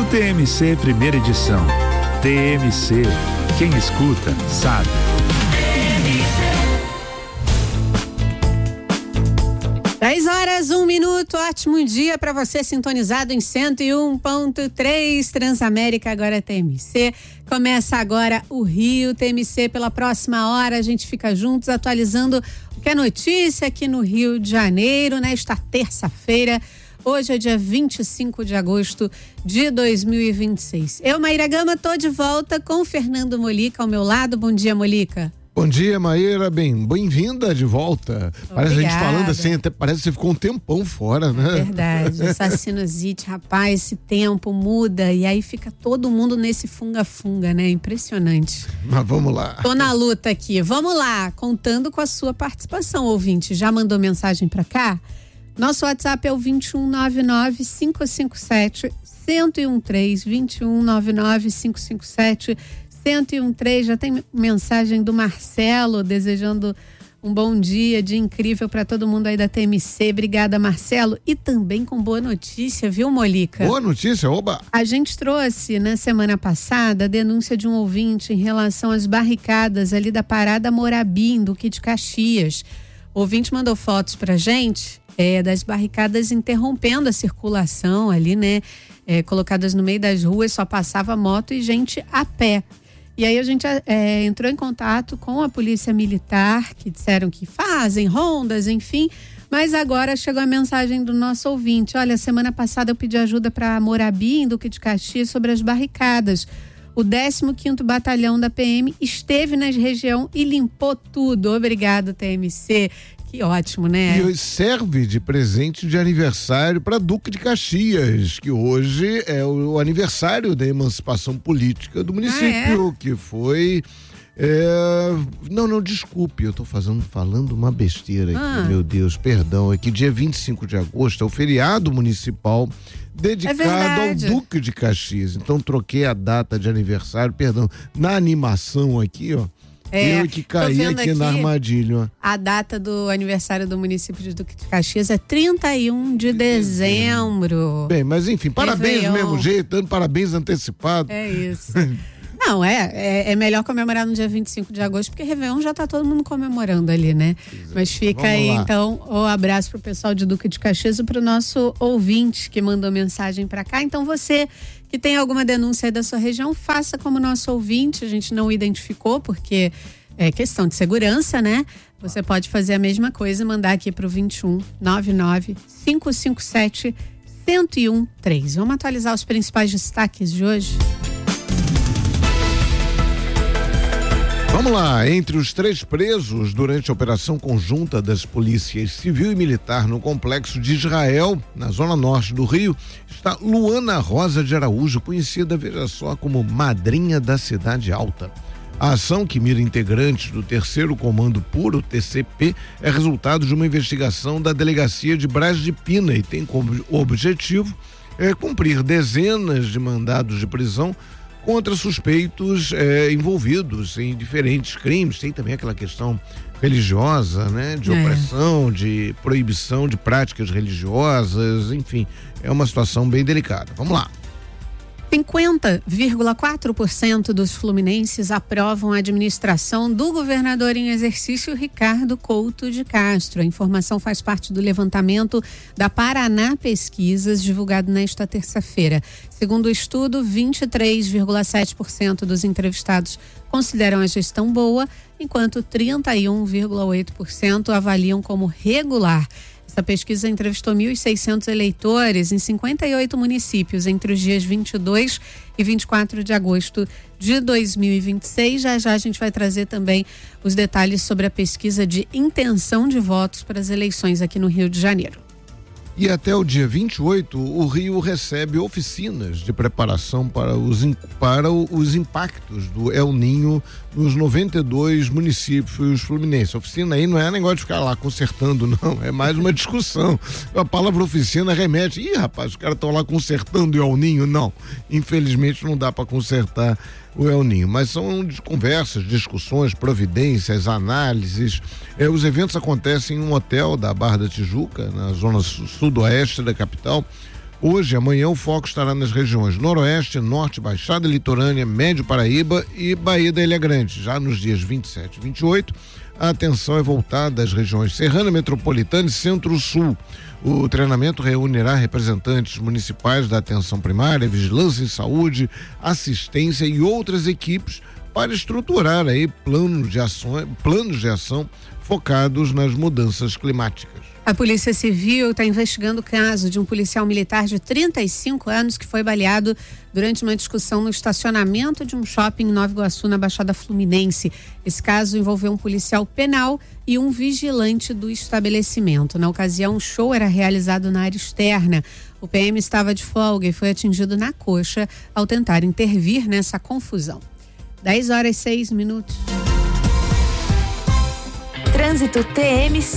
TMC Primeira Edição. TMC, quem escuta, sabe. 10h01, ótimo dia para você sintonizado em 101.3 Transamérica, agora TMC. Começa agora o Rio TMC. Pela próxima hora a gente fica juntos atualizando o que é notícia aqui no Rio de Janeiro, nesta terça-feira. Hoje é dia 25 de agosto de 2026. Eu, Maíra Gama, tô de volta com o Fernando Molica ao meu lado. Bom dia, Molica. Bom dia, Maíra, bem-vinda de volta. Obrigada. Parece a gente falando assim, até parece que você ficou um tempão fora, né? Verdade, essa sinusite, rapaz, esse tempo muda e aí fica todo mundo nesse funga-funga, né? Impressionante. Mas vamos lá. Tô na luta aqui, vamos lá, contando com a sua participação, ouvinte. Já mandou mensagem pra cá? Nosso WhatsApp é o 2199-557-1013, 2199-557-1013. Já tem mensagem do Marcelo desejando um bom dia incrível para todo mundo aí da TMC. Obrigada, Marcelo. E também com boa notícia, viu, Molica? Boa notícia, oba! A gente trouxe na semana passada a denúncia de um ouvinte em relação às barricadas ali da Parada Morabim, Duque de Caxias. O ouvinte mandou fotos pra gente das barricadas interrompendo a circulação ali, né? Colocadas no meio das ruas, só passava moto e gente a pé. E aí a gente entrou em contato com a polícia militar, que disseram que fazem rondas, enfim. Mas agora chegou a mensagem do nosso ouvinte. Olha, semana passada eu pedi ajuda para Morabim, Duque de Caxias, sobre as barricadas. O 15º Batalhão da PM esteve na região e limpou tudo. Obrigado, TMC. Que ótimo, né? E serve de presente de aniversário para Duque de Caxias, que hoje é o aniversário da emancipação política do município, que foi... Não, desculpe, eu tô falando uma besteira aqui, meu Deus, perdão, é que dia 25 de agosto é o feriado municipal dedicado ao Duque de Caxias, então troquei a data de aniversário, perdão, na animação aqui, ó. Eu que caí aqui na armadilha. A data do aniversário do município de Duque de Caxias é 31 de dezembro. Bem, mas enfim, parabéns do mesmo jeito, dando parabéns antecipado. É isso. Não, é melhor comemorar no dia 25 de agosto, porque Réveillon já tá todo mundo comemorando ali, né? Mas fica aí, então, o abraço pro pessoal de Duque de Caxias e pro nosso ouvinte que mandou mensagem pra cá. Então, você que tem alguma denúncia aí da sua região, faça como nosso ouvinte. A gente não identificou, porque é questão de segurança, né? Você pode fazer a mesma coisa e mandar aqui pro 2199-557-1013. Vamos atualizar os principais destaques de hoje? Vamos lá, entre os 3 presos durante a operação conjunta das polícias civil e militar no complexo de Israel, na zona norte do Rio, está Luana Rosa de Araújo, conhecida, veja só, como Madrinha da Cidade Alta. A ação, que mira integrantes do 3º Comando Puro, TCP, é resultado de uma investigação da Delegacia de Braz de Pina e tem como objetivo cumprir dezenas de mandados de prisão contra suspeitos envolvidos em diferentes crimes. Tem também aquela questão religiosa, né? De opressão, de proibição de práticas religiosas, enfim, é uma situação bem delicada. Vamos lá. 50,4% dos fluminenses aprovam a administração do governador em exercício Ricardo Couto de Castro. A informação faz parte do levantamento da Paraná Pesquisas, divulgado nesta terça-feira. Segundo o estudo, 23,7% dos entrevistados consideram a gestão boa, enquanto 31,8% avaliam como regular. Essa pesquisa entrevistou 1.600 eleitores em 58 municípios entre os dias 22 e 24 de agosto de 2026. Já a gente vai trazer também os detalhes sobre a pesquisa de intenção de votos para as eleições aqui no Rio de Janeiro. E até o dia 28, o Rio recebe oficinas de preparação para os impactos do El Ninho nos 92 municípios fluminenses. A oficina aí não é negócio de ficar lá consertando, não, é mais uma discussão. A palavra oficina remete, rapaz, os caras estão lá consertando o El Ninho. Não, infelizmente não dá para consertar o El Ninho, mas são conversas, discussões, providências, análises. Os eventos acontecem em um hotel da Barra da Tijuca, na zona sudoeste da capital, Hoje e amanhã o foco estará nas regiões Noroeste, Norte, Baixada Litorânea, Médio Paraíba e Baía da Ilha Grande. Já nos dias 27 e 28, a atenção é voltada às regiões Serrana Metropolitana e Centro-Sul. O treinamento reunirá representantes municipais da atenção primária, vigilância em saúde, assistência e outras equipes para estruturar aí planos de ação focados nas mudanças climáticas. A Polícia Civil está investigando o caso de um policial militar de 35 anos que foi baleado durante uma discussão no estacionamento de um shopping em Nova Iguaçu, na Baixada Fluminense. Esse caso envolveu um policial penal e um vigilante do estabelecimento. Na ocasião, o show era realizado na área externa. O PM estava de folga e foi atingido na coxa ao tentar intervir nessa confusão. 10h06. Trânsito TMC.